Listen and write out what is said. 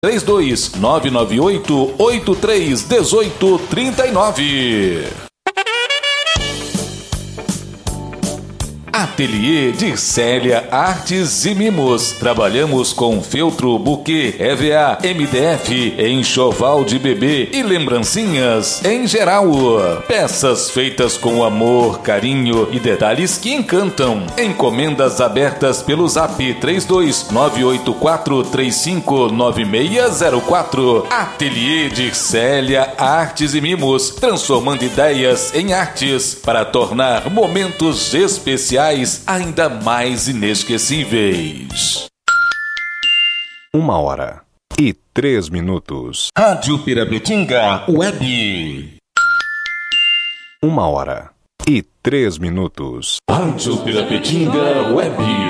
32-998-831839. Ateliê de Célia Artes e Mimos. Trabalhamos com feltro, buquê, EVA, MDF, enxoval de bebê e lembrancinhas em geral. Peças feitas com amor, carinho e detalhes que encantam. Encomendas abertas pelo Zap 32-984-359604. Ateliê de Célia Artes e Mimos. Transformando ideias em artes para tornar momentos especiais ainda mais inesquecíveis. 1h03. Rádio Pirapetinga Web. 1h03. Rádio Pirapetinga Web.